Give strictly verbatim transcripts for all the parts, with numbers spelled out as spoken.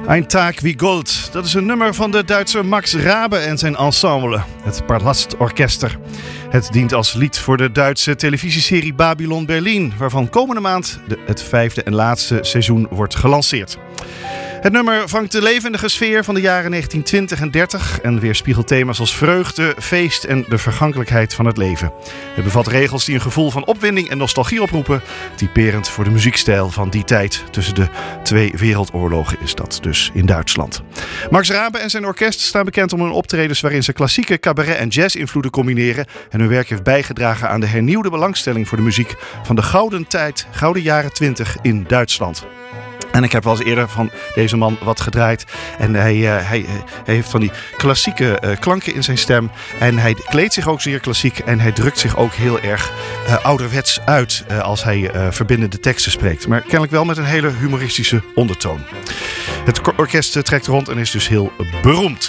Ein Tag wie Gold, dat is een nummer van de Duitser Max Rabe en zijn ensemble, het Palast Orchester. Het dient als lied voor de Duitse televisieserie Babylon Berlin, waarvan komende maand de, het vijfde en laatste seizoen wordt gelanceerd. Het nummer vangt de levendige sfeer van de jaren negentien twintig en dertig en weerspiegelt thema's als vreugde, feest en de vergankelijkheid van het leven. Het bevat regels die een gevoel van opwinding en nostalgie oproepen, typerend voor de muziekstijl van die tijd. Tussen de twee wereldoorlogen is dat dus in Duitsland. Max Rabe en zijn orkest staan bekend om hun optredens waarin ze klassieke cabaret- en jazz-invloeden combineren en hun werk heeft bijgedragen aan de hernieuwde belangstelling voor de muziek van de gouden tijd, gouden jaren twintig in Duitsland. En ik heb wel eens eerder van deze man wat gedraaid. En hij, uh, hij, uh, hij heeft van die klassieke uh, klanken in zijn stem. En hij kleedt zich ook zeer klassiek. En hij drukt zich ook heel erg uh, ouderwets uit uh, als hij uh, verbindende teksten spreekt. Maar kennelijk wel met een hele humoristische ondertoon. Het orkest uh, trekt rond en is dus heel uh, beroemd.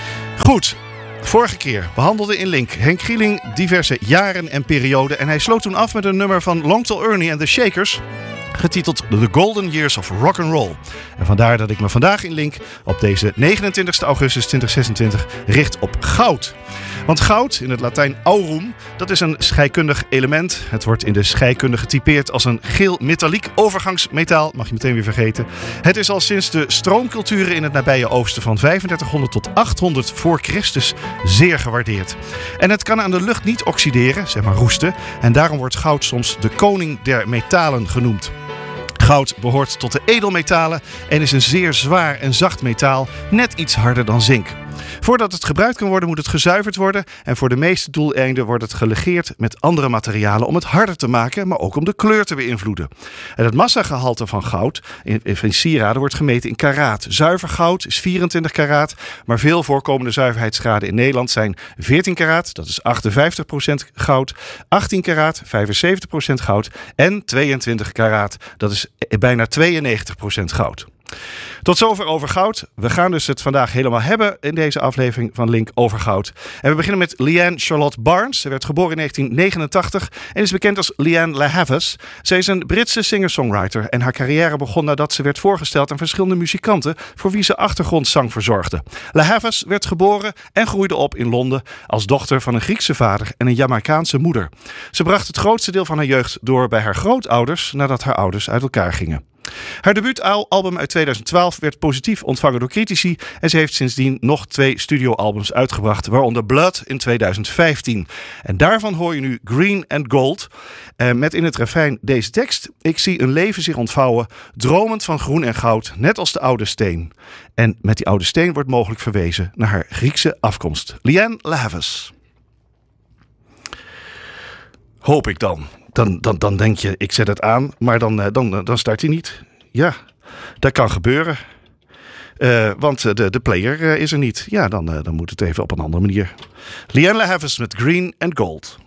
Goed. Vorige keer behandelde in Link Henk Gieling diverse jaren en perioden. En hij sloot toen af met een nummer van Long Tall Ernie en The Shakers, getiteld The Golden Years of Rock and Roll. En vandaar dat ik me vandaag in Link op deze negenentwintigste augustus tweeduizend zesentwintig richt op goud. Want goud, in het Latijn aurum, dat is een scheikundig element. Het wordt in de scheikunde getypeerd als een geel metalliek overgangsmetaal. Mag je meteen weer vergeten. Het is al sinds de stroomculturen in het nabije oosten van vijfendertighonderd tot achthonderd voor Christus zeer gewaardeerd. En het kan aan de lucht niet oxideren, zeg maar roesten. En daarom wordt goud soms de koning der metalen genoemd. Goud behoort tot de edelmetalen en is een zeer zwaar en zacht metaal, net iets harder dan zink. Voordat het gebruikt kan worden, moet het gezuiverd worden en voor de meeste doeleinden wordt het gelegeerd met andere materialen om het harder te maken, maar ook om de kleur te beïnvloeden. En het massagehalte van goud in, in sieraden wordt gemeten in karaat. Zuiver goud is vierentwintig karaat, maar veel voorkomende zuiverheidsgraden in Nederland zijn veertien karaat, dat is achtenvijftig procent goud, achttien karaat, vijfenzeventig procent goud en tweeëntwintig karaat, dat is bijna tweeënnegentig procent goud. Tot zover over goud. We gaan dus het vandaag helemaal hebben in deze aflevering van Link over goud. En we beginnen met Leanne Charlotte Barnes. Ze werd geboren in negentien negenentachtig en is bekend als Leanne La Havas. Zij is een Britse singer-songwriter en haar carrière begon nadat ze werd voorgesteld aan verschillende muzikanten voor wie ze achtergrondzang verzorgde. La Havas werd geboren en groeide op in Londen als dochter van een Griekse vader en een Jamaicaanse moeder. Ze bracht het grootste deel van haar jeugd door bij haar grootouders nadat haar ouders uit elkaar gingen. Haar debuutalbum uit tweeduizend twaalf werd positief ontvangen door critici en ze heeft sindsdien nog twee studioalbums uitgebracht, waaronder Blood in tweeduizend vijftien. En daarvan hoor je nu Green and Gold, eh, met in het refrein deze tekst: ik zie een leven zich ontvouwen, dromend van groen en goud, net als de oude steen. En met die oude steen wordt mogelijk verwezen naar haar Griekse afkomst. Leanne La Havas. Hoop ik dan. Dan, dan, dan denk je, ik zet het aan, maar dan, dan, dan start hij niet. Ja, dat kan gebeuren. Uh, want de, de player uh, is er niet. Ja, dan, uh, dan moet het even op een andere manier. Leanne La Havas met Green and Gold.